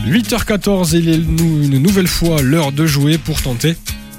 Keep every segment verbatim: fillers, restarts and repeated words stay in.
huit heures quatorze, il est une nouvelle fois l'heure de jouer pour tenter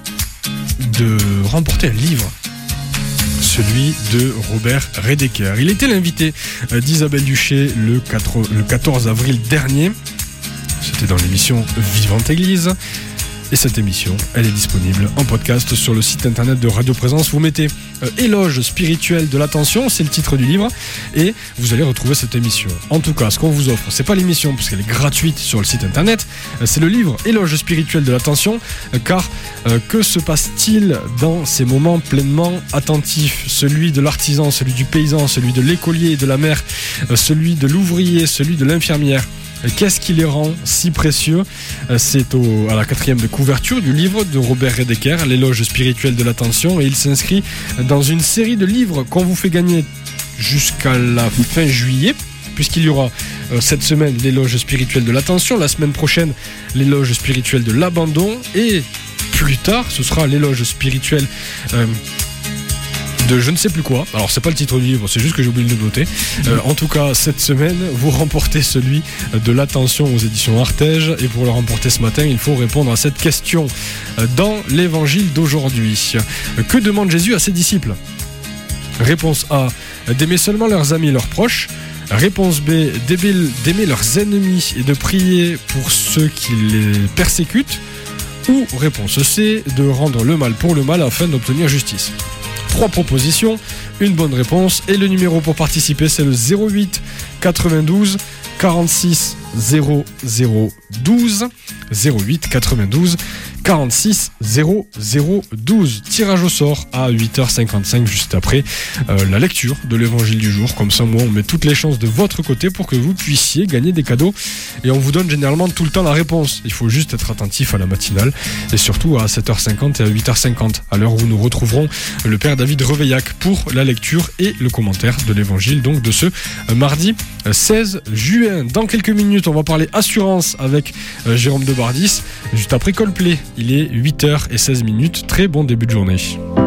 de remporter un livre. Celui de Robert Redeker. Il était l'invité d'Isabelle Duché le quatorze avril dernier. C'était dans l'émission Vivante Église. Et cette émission, elle est disponible en podcast sur le site internet de Radio Présence. Vous mettez euh, Éloge spirituel de l'attention, c'est le titre du livre, et vous allez retrouver cette émission. En tout cas, ce qu'on vous offre, c'est pas l'émission, parce qu'elle est gratuite sur le site internet, euh, c'est le livre Éloge spirituel de l'attention, euh, car euh, que se passe-t-il dans ces moments pleinement attentifs? Celui de l'artisan, celui du paysan, celui de l'écolier et de la mère, euh, celui de l'ouvrier, celui de l'infirmière. Qu'est-ce qui les rend si précieux? C'est au, à la quatrième de couverture du livre de Robert Redeker, L'éloge spirituel de l'attention, et il s'inscrit dans une série de livres qu'on vous fait gagner jusqu'à la fin juillet, puisqu'il y aura euh, cette semaine l'éloge spirituel de l'attention, la semaine prochaine l'éloge spirituel de l'abandon, et plus tard ce sera l'éloge spirituel euh, de je ne sais plus quoi. Alors c'est pas le titre du livre, c'est juste que j'ai oublié de le noter. Euh, en tout cas, cette semaine, vous remportez celui de l'attention aux éditions Artege, et pour le remporter ce matin, il faut répondre à cette question dans l'évangile d'aujourd'hui. Que demande Jésus à ses disciples? Réponse A, d'aimer seulement leurs amis et leurs proches. Réponse B, d'aimer leurs ennemis et de prier pour ceux qui les persécutent. Ou réponse C, de rendre le mal pour le mal afin d'obtenir justice. Trois propositions, une bonne réponse, et le numéro pour participer, c'est le zéro huit quatre-vingt-douze quarante-six zéro zéro douze, zéro huit quatre-vingt-douze quarante-six zéro zéro douze. Tirage au sort à huit heures cinquante-cinq, juste après euh, la lecture de l'évangile du jour. Comme ça, moi, on met toutes les chances de votre côté pour que vous puissiez gagner des cadeaux. Et on vous donne généralement tout le temps la réponse. Il faut juste être attentif à la matinale, et surtout à sept heures cinquante et à huit heures cinquante, à l'heure où nous retrouverons le Père David Reveillac pour la lecture et le commentaire de l'évangile, donc de ce euh, mardi seize juin. Dans quelques minutes, on va parler assurance avec euh, Jérôme Debardis, juste après Coldplay. Il est huit heures seize minutes. Très bon début de journée.